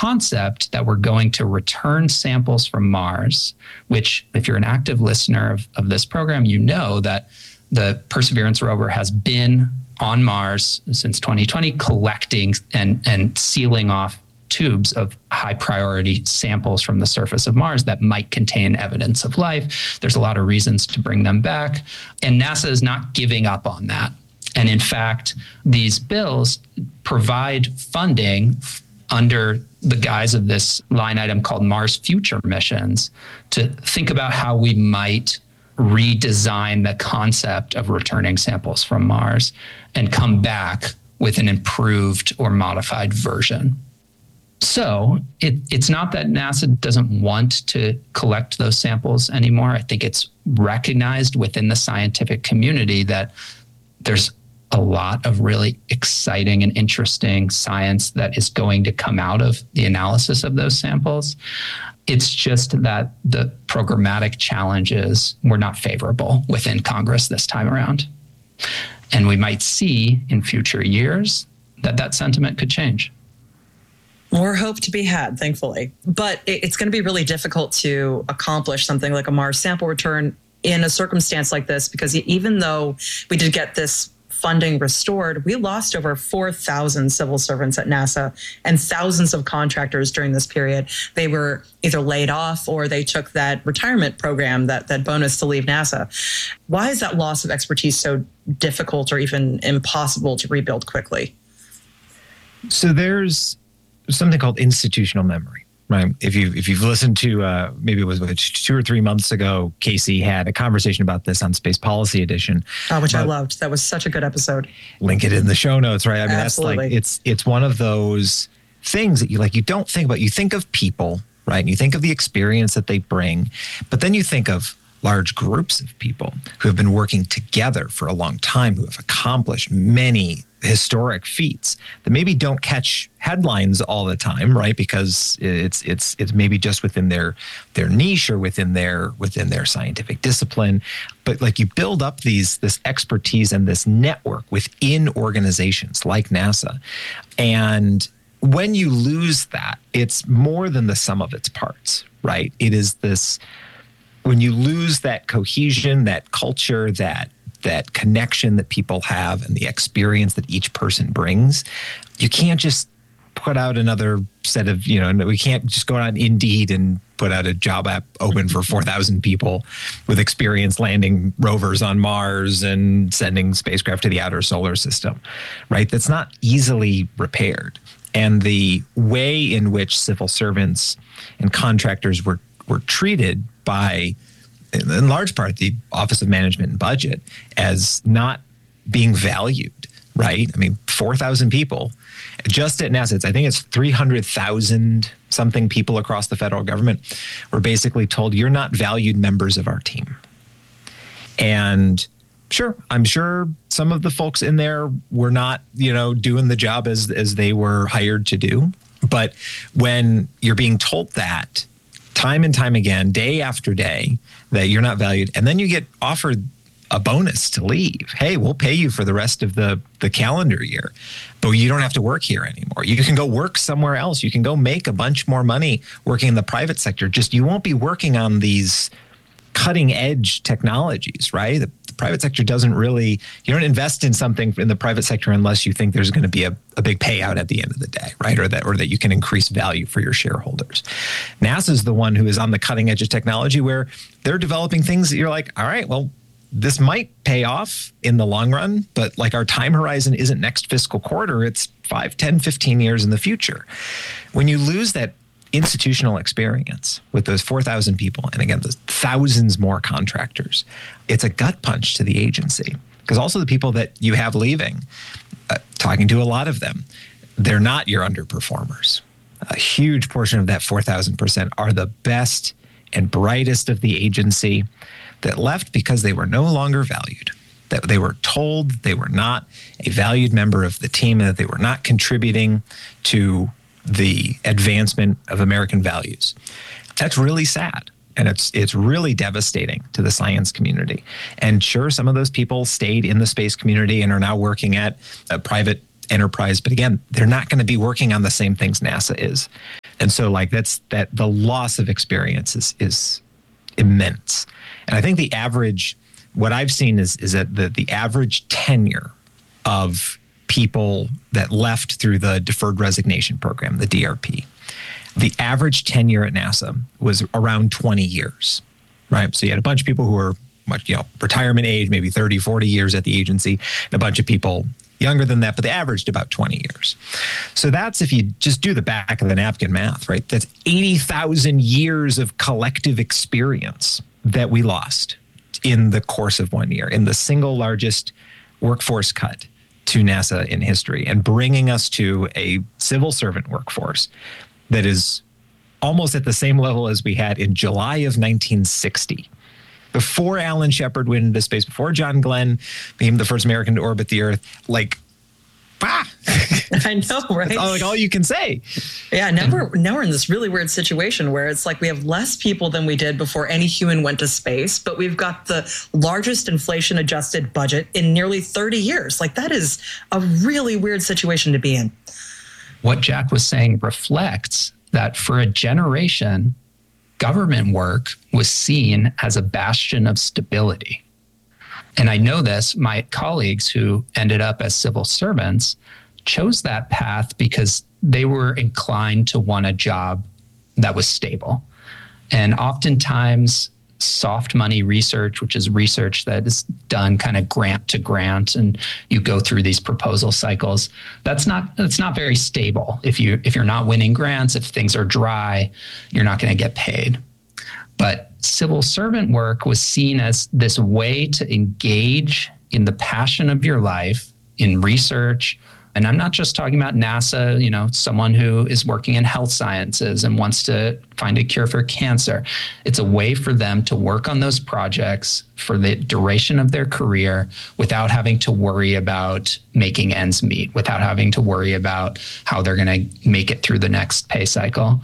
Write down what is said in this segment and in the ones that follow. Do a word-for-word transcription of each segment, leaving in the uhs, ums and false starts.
concept that we're going to return samples from Mars, which if you're an active listener of, of this program, you know that the Perseverance rover has been on Mars since twenty twenty, collecting and, and sealing off tubes of high priority samples from the surface of Mars that might contain evidence of life. There's a lot of reasons to bring them back. And NASA is not giving up on that. And in fact, these bills provide funding under the guise of this line item called Mars Future Missions to think about how we might redesign the concept of returning samples from Mars and come back with an improved or modified version. So it, it's not that NASA doesn't want to collect those samples anymore. I think it's recognized within the scientific community that there's a lot of really exciting and interesting science that is going to come out of the analysis of those samples. It's just that the programmatic challenges were not favorable within Congress this time around. And we might see in future years that that sentiment could change. More hope to be had, thankfully. But it's going to be really difficult to accomplish something like a Mars sample return in a circumstance like this, because even though we did get this funding restored, we lost over four thousand civil servants at NASA and thousands of contractors during this period. They were either laid off or they took that retirement program, that, that bonus to leave NASA. Why is that loss of expertise so difficult or even impossible to rebuild quickly? So there's something called institutional memory, right? If you if you've listened to uh, maybe it was two or three months ago, Casey had a conversation about this on Space Policy Edition, oh, which but I loved. That was such a good episode. Link it in the show notes, right? I mean, Absolutely. that's like it's it's one of those things that you like you don't think about. You think of people, right? And you think of the experience that they bring, but then you think of large groups of people who have been working together for a long time, who have accomplished many historic feats that maybe don't catch headlines all the time, right? Because it's it's it's maybe just within their their niche or within their within their scientific discipline. But like you build up these this expertise and this network within organizations like NASA. And when you lose that, it's more than the sum of its parts, right? It is this, when you lose that cohesion, that culture, that that connection that people have and the experience that each person brings, you can't just put out another set of, you know, we can't just go on Indeed and put out a job app open for four thousand people with experience landing rovers on Mars and sending spacecraft to the outer solar system, right? That's not easily repaired. And the way in which civil servants and contractors were, were treated by, in large part, the Office of Management and Budget as not being valued, right? I mean, four thousand people just at NASA, it's, I think it's three hundred thousand something people across the federal government were basically told, you're not valued members of our team. And sure, I'm sure some of the folks in there were not, you know, doing the job as, as they were hired to do. But when you're being told that time and time again, day after day, that you're not valued, and then you get offered a bonus to leave. Hey, we'll pay you for the rest of the, the calendar year, but you don't have to work here anymore. You can go work somewhere else. You can go make a bunch more money working in the private sector. Just you won't be working on these cutting edge technologies, right? The, the private sector doesn't really, you don't invest in something in the private sector unless you think there's going to be a, a big payout at the end of the day, right? Or that, or that you can increase value for your shareholders. NASA's the one who is on the cutting edge of technology where they're developing things that you're like, all right, well, this might pay off in the long run, but like our time horizon isn't next fiscal quarter, it's five, ten, fifteen years in the future. When you lose that institutional experience with those four thousand people, and again, those thousands more contractors, it's a gut punch to the agency. Because also the people that you have leaving, uh, talking to a lot of them, they're not your underperformers. A huge portion of that four thousand percent are the best and brightest of the agency that left because they were no longer valued, that they were told they were not a valued member of the team and that they were not contributing to the advancement of American values. That's really sad. And it's it's really devastating to the science community. And sure, some of those people stayed in the space community and are now working at uh, private enterprise. But again, they're not going to be working on the same things NASA is. And so like that's that the loss of experience is, is immense. And I think the average, what I've seen is, is that the, the average tenure of people that left through the Deferred Resignation Program, the D R P, the average tenure at NASA was around twenty years, right? So you had a bunch of people who were much, you know, retirement age, maybe thirty, forty years at the agency, and a bunch of people younger than that, but they averaged about twenty years. So that's, if you just do the back of the napkin math, right? That's eighty thousand years of collective experience that we lost in the course of one year, in the single largest workforce cut to NASA in history, and bringing us to a civil servant workforce that is almost at the same level as we had in July of nineteen sixty. Before Alan Shepard went into space, before John Glenn became the first American to orbit the Earth, like, ah! I know, right? That's all, like, all you can say. Yeah, now we're, now we're in this really weird situation where it's like we have less people than we did before any human went to space, but we've got the largest inflation-adjusted budget in nearly thirty years. Like, that is a really weird situation to be in. What Jack was saying reflects that for a generation, government work was seen as a bastion of stability. And I know this, my colleagues who ended up as civil servants chose that path because they were inclined to want a job that was stable. And oftentimes, soft money research, which is research that is done kind of grant to grant, and you go through these proposal cycles, that's not that's not very stable. If you if you're not winning grants, if things are dry, you're not going to get paid. But civil servant work was seen as this way to engage in the passion of your life in research. And I'm not just talking about NASA, you know, someone who is working in health sciences and wants to find a cure for cancer. It's a way for them to work on those projects for the duration of their career without having to worry about making ends meet, without having to worry about how they're going to make it through the next pay cycle.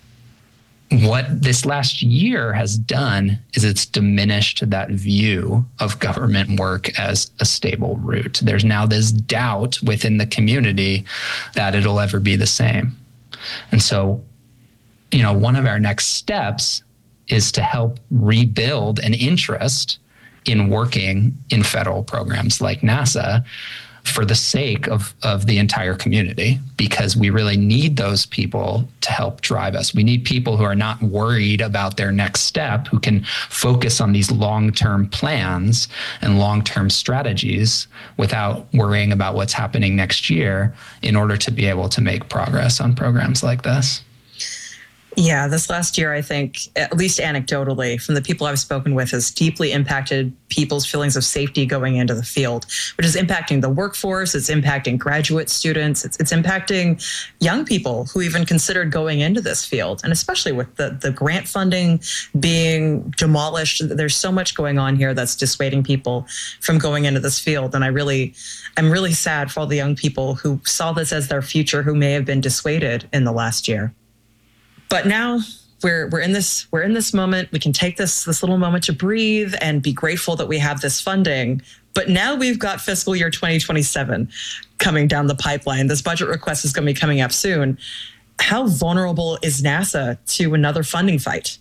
What this last year has done is it's diminished that view of government work as a stable route. There's now this doubt within the community that it'll ever be the same. And so, you know, one of our next steps is to help rebuild an interest in working in federal programs like NASA for the sake of, of the entire community, because we really need those people to help drive us. We need people who are not worried about their next step, who can focus on these long-term plans and long-term strategies without worrying about what's happening next year in order to be able to make progress on programs like this. Yeah, this last year, I think, at least anecdotally, from the people I've spoken with, has deeply impacted people's feelings of safety going into the field, which is impacting the workforce. It's impacting graduate students. It's, it's impacting young people who even considered going into this field. And especially with the, the grant funding being demolished, there's so much going on here that's dissuading people from going into this field. And I really, I'm really sad for all the young people who saw this as their future, who may have been dissuaded in the last year. But now we're we're in this we're in this moment. We can take this this little moment to breathe and be grateful that we have this funding. But now we've got fiscal year twenty twenty-seven coming down the pipeline. This budget request is going to be coming up soon. How vulnerable is NASA to another funding fight?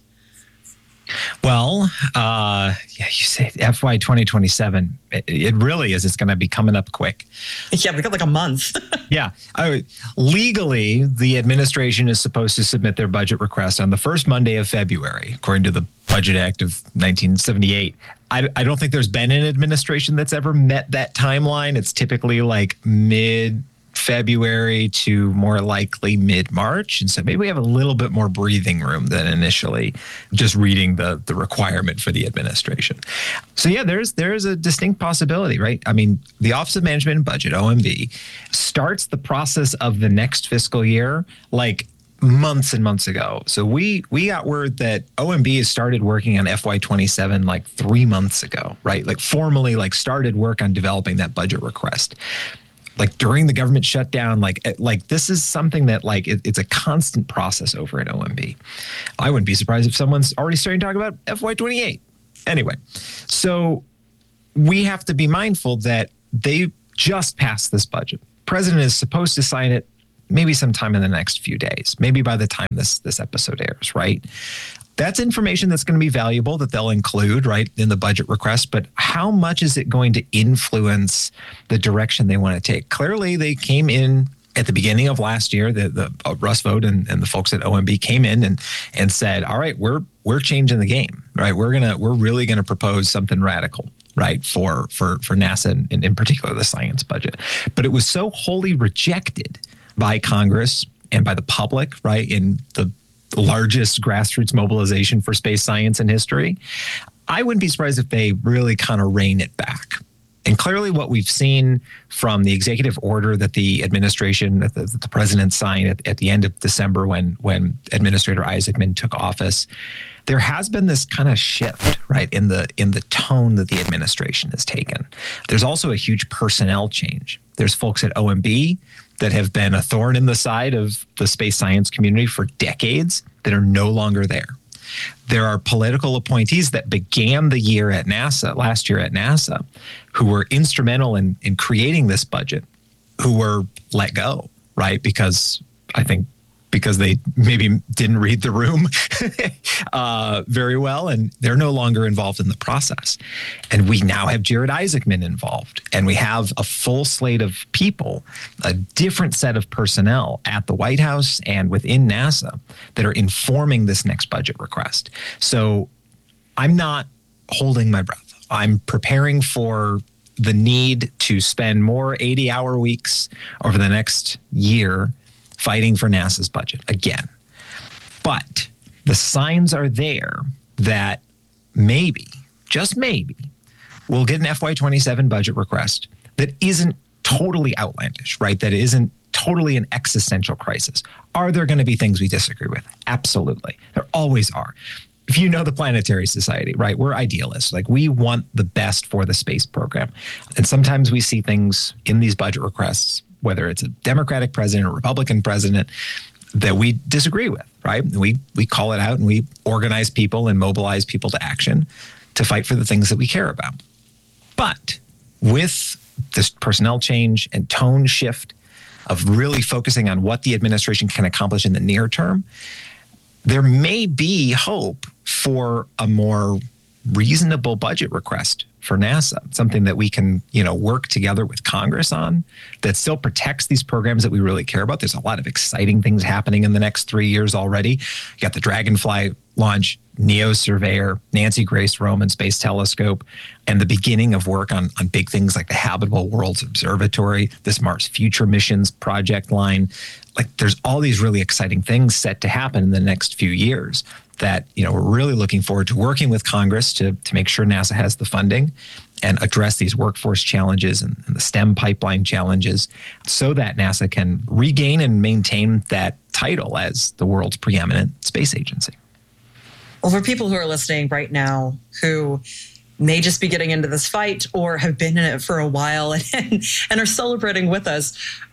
Well, uh, yeah, you say F Y twenty twenty-seven. It, it really is. It's going to be coming up quick. Yeah, we got like a month. yeah. I, legally, the administration is supposed to submit their budget request on the first Monday of February, according to the Budget Act of nineteen seventy-eight. I, I don't think there's been an administration that's ever met that timeline. It's typically like mid February to more likely mid-March. And so maybe we have a little bit more breathing room than initially just reading the, the requirement for the administration. So yeah, there's there's a distinct possibility, right? I mean, the Office of Management and Budget, O M B, starts the process of the next fiscal year like months and months ago. So we we got word that O M B has started working on F Y twenty-seven like three months ago, right? Like formally like started work on developing that budget request. Like during the government shutdown, like like this is something that like it, it's a constant process over at O M B. I wouldn't be surprised if someone's already starting to talk about F Y twenty-eight. Anyway, so we have to be mindful that they just passed this budget. president is supposed to sign it maybe sometime in the next few days, maybe by the time this this episode airs, right? That's information that's going to be valuable that they'll include, right, in the budget request. But how much is it going to influence the direction they want to take? Clearly, they came in at the beginning of last year. The, the uh, Russ Vought and, and the folks at O M B came in and and said, "All right, we're we're changing the game, right? We're gonna we're really gonna propose something radical." Right, for for for NASA and, and in particular the science budget. But it was so wholly rejected by Congress and by the public, right, in the largest grassroots mobilization for space science in history. I wouldn't be surprised if they really kind of rein it back. And clearly what we've seen from the executive order that the administration, that the, that the president signed at, at the end of December when, when Administrator Isaacman took office, there has been this kind of shift, right, in the in the tone that the administration has taken. There's also a huge personnel change. There's folks at O M B that have been a thorn in the side of the space science community for decades that are no longer there. There are political appointees that began the year at NASA, last year at NASA, who were instrumental in, in creating this budget, who were let go, right? Because I think because they maybe didn't read the room uh, very well, and they're no longer involved in the process. And we now have Jared Isaacman involved, and we have a full slate of people, a different set of personnel at the White House and within NASA that are informing this next budget request. So I'm not holding my breath. I'm preparing for the need to spend more eighty-hour weeks over the next year fighting for NASA's budget again. But the signs are there that maybe, just maybe, we'll get an F Y twenty-seven budget request that isn't totally outlandish, right? That isn't totally an existential crisis. Are there going to be things we disagree with? Absolutely. There always are. If you know the Planetary Society, right, we're idealists. Like, we want the best for the space program. And sometimes we see things in these budget requests, whether it's a Democratic president or Republican president, that we disagree with, right? We we call it out and we organize people and mobilize people to action to fight for the things that we care about. But with this personnel change and tone shift of really focusing on what the administration can accomplish in the near term, there may be hope for a more reasonable budget request for NASA, something that we can, you know, work together with Congress on that still protects these programs that we really care about. There's a lot of exciting things happening in the next three years already. You got the Dragonfly launch, NEOS Surveyor, Nancy Grace Roman Space Telescope, and the beginning of work on, on big things like the Habitable Worlds Observatory, this Mars Future Missions project line. Like, there's all these really exciting things set to happen in the next few years that, you know, we're really looking forward to working with Congress to, to make sure NASA has the funding and address these workforce challenges and, and the STEM pipeline challenges so that NASA can regain and maintain that title as the world's preeminent space agency. Well, for people who are listening right now who may just be getting into this fight or have been in it for a while and, and are celebrating with us,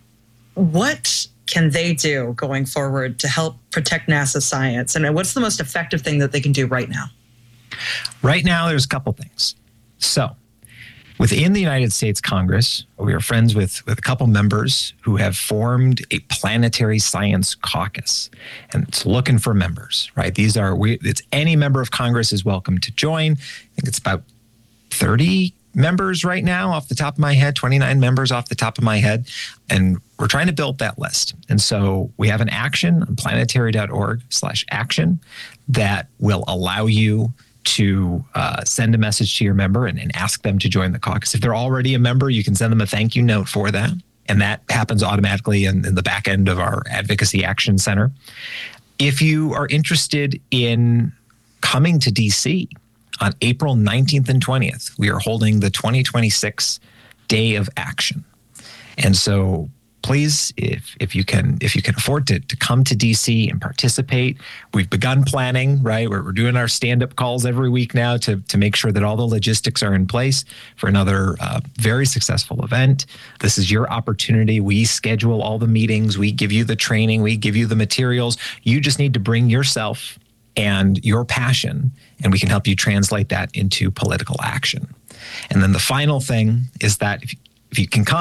what can they do going forward to help protect NASA science? And what's the most effective thing that they can do right now? Right now, there's a couple things. So within the United States Congress, we are friends with, with a couple members who have formed a planetary science caucus, and it's looking for members, right? These are, we, it's any member of Congress is welcome to join. I think it's about thirty members right now off the top of my head, twenty-nine members off the top of my head. And we're trying to build that list. And so we have an action on planetary.org slash action that will allow you to uh, send a message to your member and, and ask them to join the caucus. If they're already a member, you can send them a thank you note for that. And that happens automatically in, in the back end of our Advocacy Action Center. If you are interested in coming to D C on April nineteenth and twentieth, we are holding the twenty twenty-six Day of Action. And so please, if if you can if you can afford to, to come to D C and participate, we've begun planning, right? We're, we're doing our stand-up calls every week now to, to make sure that all the logistics are in place for another uh, very successful event. This is your opportunity. We schedule all the meetings. We give you the training. We give you the materials. You just need to bring yourself and your passion, and we can help you translate that into political action. And then the final thing is that if you, if you can come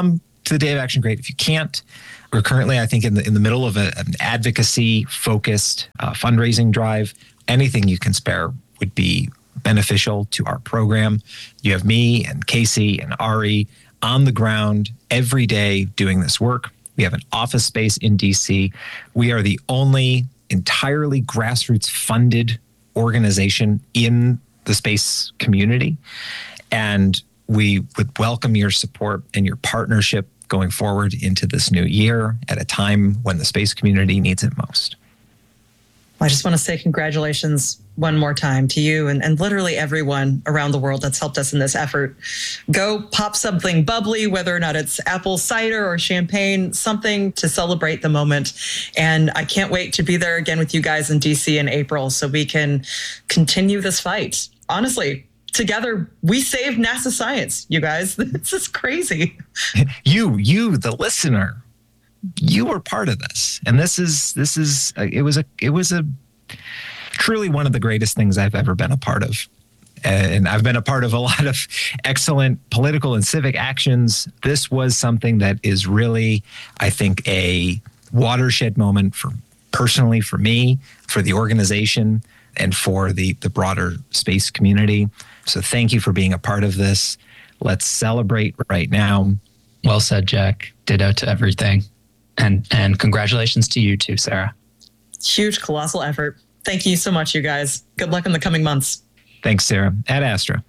to the Day of Action, great. If you can't, we're currently, I think, in the in the middle of a, an advocacy-focused uh, fundraising drive. Anything you can spare would be beneficial to our program. You have me and Casey and Ari on the ground every day doing this work. We have an office space in D C. We are the only entirely grassroots funded organization in the space community. And we would welcome your support and your partnership going forward into this new year at a time when the space community needs it most. I just want to say congratulations one more time to you and, and literally everyone around the world that's helped us in this effort. Go pop something bubbly, whether or not it's apple cider or champagne, something to celebrate the moment. And I can't wait to be there again with you guys in D C in April so we can continue this fight. Honestly, together, we saved NASA science, you guys. This is crazy. You, you, the listener, you were part of this. And this is, this is, it was a, it was a, truly one of the greatest things I've ever been a part of. And I've been a part of a lot of excellent political and civic actions. This was something that is really, I think, a watershed moment for personally for me, for the organization, and for the, the broader space community. So thank you for being a part of this. Let's celebrate right now. Well said, Jack. Ditto to everything. And and congratulations to you too, Sarah. Huge, colossal effort. Thank you so much, you guys. Good luck in the coming months. Thanks, Sarah. Ad Astra.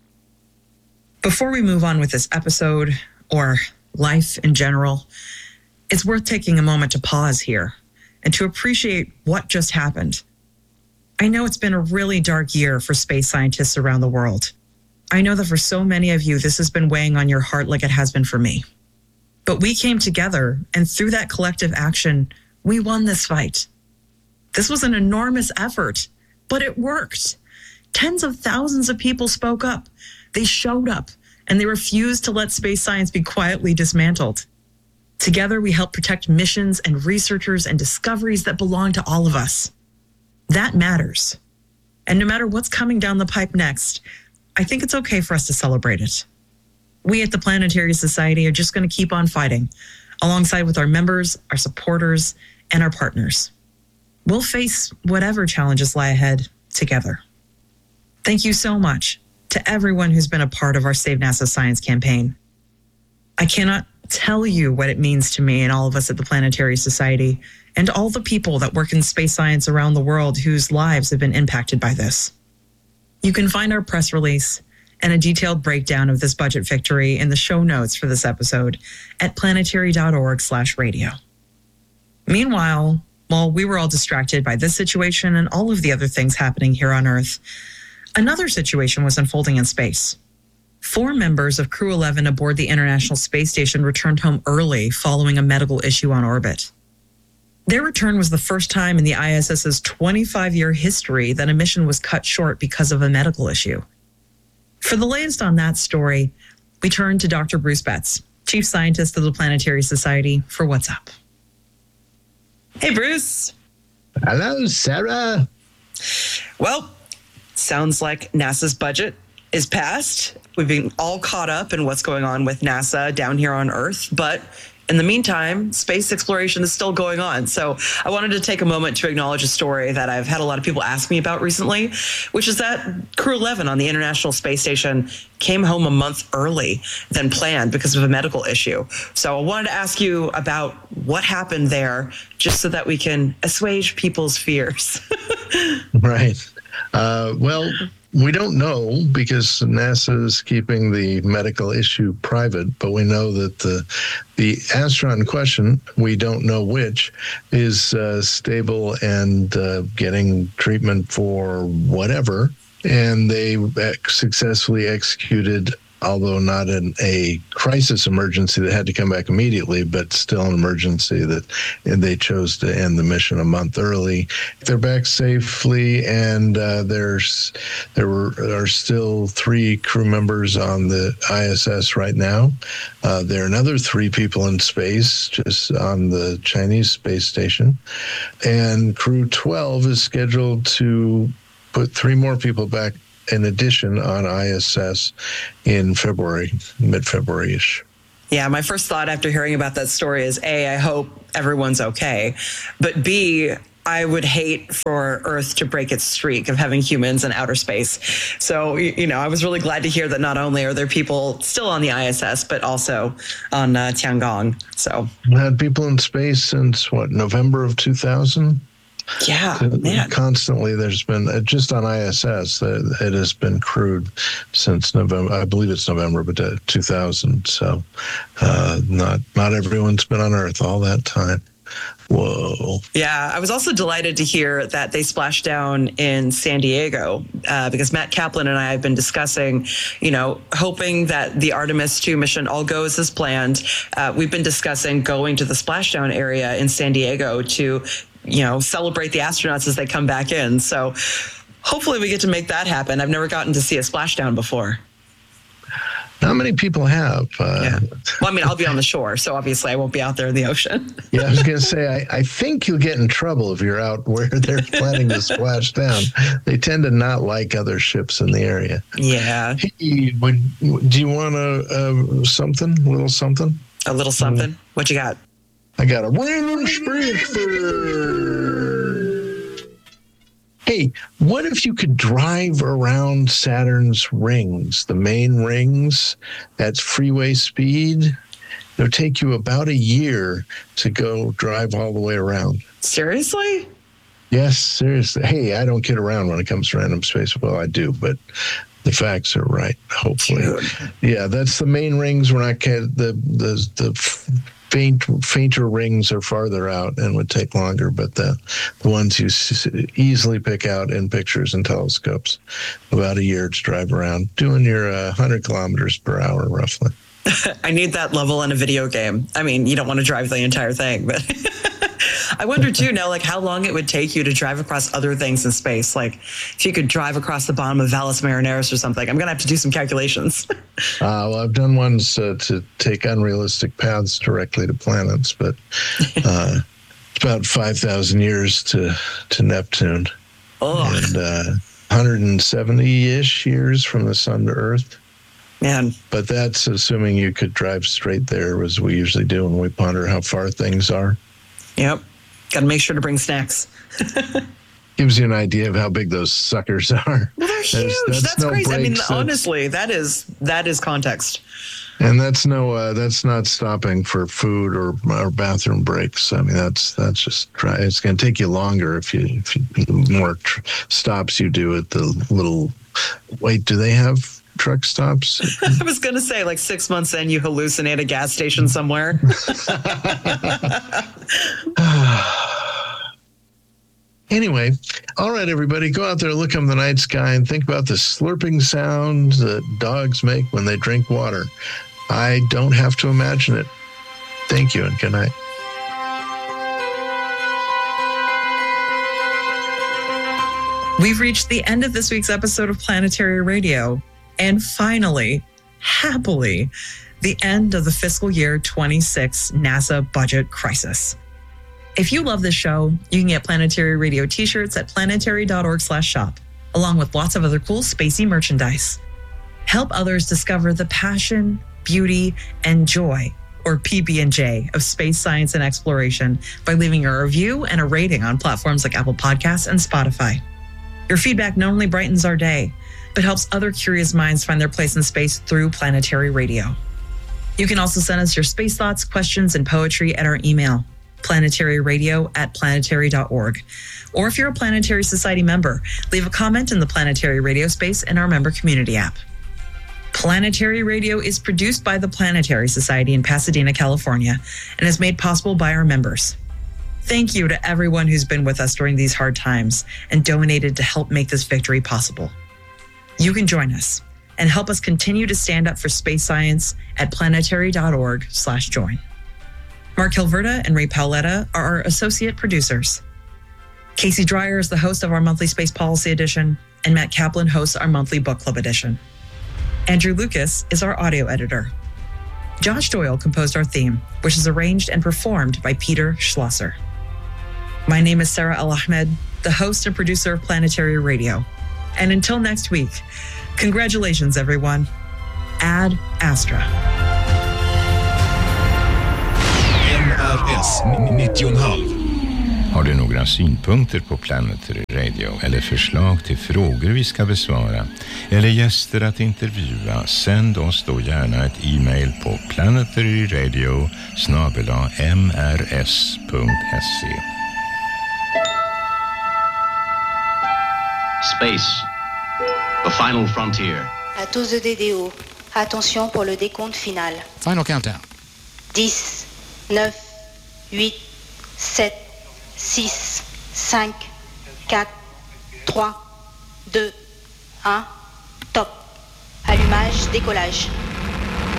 Before we move on with this episode or life in general, it's worth taking a moment to pause here and to appreciate what just happened. I know it's been a really dark year for space scientists around the world. I know that for so many of you, this has been weighing on your heart like it has been for me. But we came together, and through that collective action, we won this fight. This was an enormous effort, but it worked. Tens of thousands of people spoke up. They showed up, and they refused to let space science be quietly dismantled. Together, we helped protect missions and researchers and discoveries that belong to all of us. That matters. And no matter what's coming down the pipe next, I think it's okay for us to celebrate it. We at the Planetary Society are just going to keep on fighting, alongside with our members, our supporters, and our partners. We'll face whatever challenges lie ahead together. Thank you so much to everyone who's been a part of our Save NASA Science campaign. I cannot tell you what it means to me and all of us at the Planetary Society and all the people that work in space science around the world whose lives have been impacted by this. You can find our press release and a detailed breakdown of this budget victory in the show notes for this episode at planetary.org slash radio. Meanwhile, while we were all distracted by this situation and all of the other things happening here on Earth, another situation was unfolding in space. Four members of Crew eleven aboard the International Space Station returned home early following a medical issue on orbit. Their return was the first time in the I S S's twenty-five-year history that a mission was cut short because of a medical issue. For the latest on that story, we turn to Doctor Bruce Betts, Chief Scientist of the Planetary Society, for What's Up. Hey, Bruce. Hello, Sarah. Well, sounds like NASA's budget is passed. We've been all caught up in what's going on with NASA down here on Earth, but in the meantime, space exploration is still going on. So I wanted to take a moment to acknowledge a story that I've had a lot of people ask me about recently, which is that Crew eleven on the International Space Station came home a month early than planned because of a medical issue. So I wanted to ask you about what happened there, just so that we can assuage people's fears. Right. Uh, well, we don't know because NASA is keeping the medical issue private, but we know that the the astronaut in question, we don't know which, is uh, stable and uh, getting treatment for whatever. And they ex- successfully executed, although not in a crisis emergency that had to come back immediately, but still an emergency that and they chose to end the mission a month early. They're back safely, and uh, there's there were are still three crew members on the I S S right now. Uh, there are another three people in space, just on the Chinese space station, and Crew twelve is scheduled to put three more people back in addition on I S S in February, mid-February-ish. Yeah, my first thought after hearing about that story is A, I hope everyone's okay. But B, I would hate for Earth to break its streak of having humans in outer space. So, you know, I was really glad to hear that not only are there people still on the I S S, but also on uh, Tiangong. So we had people in space since what, November of two thousand? Yeah, man. Constantly, there's been uh, just on I S S, uh, it has been crewed since November. I believe it's November, but uh, two thousand. So, uh, not not everyone's been on Earth all that time. Whoa. Yeah, I was also delighted to hear that they splashed down in San Diego uh, because Matt Kaplan and I have been discussing, you know, hoping that the Artemis two mission all goes as planned. Uh, we've been discussing going to the splashdown area in San Diego to, you know, celebrate the astronauts as they come back in. So hopefully we get to make that happen. I've never gotten to see a splashdown before. Not many people have. Uh, yeah. Well, I mean, I'll be on the shore, so obviously I won't be out there in the ocean. Yeah, I was going to say, I, I think you'll get in trouble if you're out where they're planning to splash down. They tend to not like other ships in the area. Yeah. Hey, would, do you want a, a something, a little something? A little something? Mm. What you got? I got a random Spritzford. Hey, what if you could drive around Saturn's rings, the main rings, at freeway speed? It would take you about a year to go drive all the way around. Seriously? Yes, seriously. Hey, I don't kid around when it comes to random space. Well, I do, but the facts are right, hopefully. Dude. Yeah, that's the main rings. We're not the the the faint fainter rings are farther out and would take longer, but the the ones you easily pick out in pictures and telescopes, about a year to drive around, doing your uh, one hundred kilometers per hour roughly. I need that level in a video game. I mean, you don't want to drive the entire thing, but I wonder too now, like how long it would take you to drive across other things in space. Like if you could drive across the bottom of Valles Marineris or something, I'm going to have to do some calculations. uh, well, I've done ones uh, to take unrealistic paths directly to planets, but uh, it's about five thousand years to, to Neptune. Oh. And uh, one hundred seventy-ish years from the sun to Earth. Man. But that's assuming you could drive straight there, as we usually do when we ponder how far things are. Yep. Got to make sure to bring snacks. Gives you an idea of how big those suckers are. Well, they're huge. That's, that's, that's no crazy. I mean, that's, honestly, that is that is context. And that's no, uh, that's not stopping for food or or bathroom breaks. I mean, that's that's just try. It's going to take you longer if you, if you more tr- stops you do at the little. Wait, do they have truck stops? I was going to say, like six months in, you hallucinate a gas station somewhere. Anyway, all right, everybody, go out there, look up in the night sky, and think about the slurping sound that dogs make when they drink water. I don't have to imagine it. Thank you, and good night. We've reached the end of this week's episode of Planetary Radio. And finally, happily, the end of the fiscal year twenty-six NASA budget crisis. If you love this show, you can get Planetary Radio t-shirts at planetary.org slash shop, along with lots of other cool spacey merchandise. Help others discover the passion, beauty, and joy, or P B and J, of space science and exploration by leaving a review and a rating on platforms like Apple Podcasts and Spotify. Your feedback not only brightens our day, but helps other curious minds find their place in space through Planetary Radio. You can also send us your space thoughts, questions, and poetry at our email, planetaryradio at planetary dot org. Or if you're a Planetary Society member, leave a comment in the Planetary Radio space in our member community app. Planetary Radio is produced by the Planetary Society in Pasadena, California, and is made possible by our members. Thank you to everyone who's been with us during these hard times and donated to help make this victory possible. You can join us and help us continue to stand up for space science at planetary.org slash join. Mark Hilverda and Ray Paoletta are our associate producers. Casey Dreyer is the host of our monthly Space Policy Edition, and Matt Kaplan hosts our monthly Book Club Edition. Andrew Lucas is our audio editor. Josh Doyle composed our theme, which is arranged and performed by Peter Schlosser. My name is Sarah El-Ahmed, the host and producer of Planetary Radio. And until next week, congratulations, everyone. Ad Astra. S nittio komma fem. Har du några synpunkter på Planetary Radio eller förslag till frågor vi ska besvara eller gäster att intervjua, sänd oss då gärna ett e-mail på planetaryradio snabel-a m r s punkt se. Space, the final frontier. À tous de D D O, attention pour le décompte final. Final countdown. dix, neuf, huit, sept, six, cinq, quatre, trois, deux, un, top. Allumage, décollage.